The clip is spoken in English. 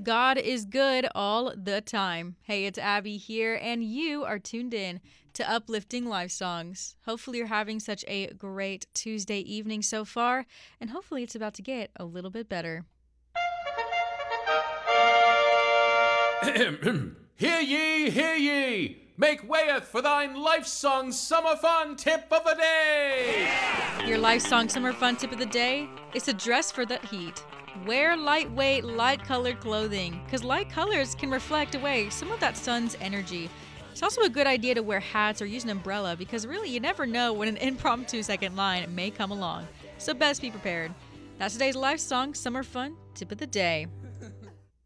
God is good all the time. Hey, it's Abby here, and you are tuned in to Uplifting Life Songs. Hopefully, you're having such a great Tuesday evening so far, and hopefully, it's about to get a little bit better. Hear ye, hear ye! Make wayeth for thine life song summer fun tip of the day! Your Life Song Summer Fun tip of the day is to dress for the heat. Wear lightweight, light-colored clothing, because light colors can reflect away some of that sun's energy. It's also a good idea to wear hats or use an umbrella, because really you never know when an impromptu second line may come along. So best be prepared. That's today's Life Song Summer Fun tip of the day.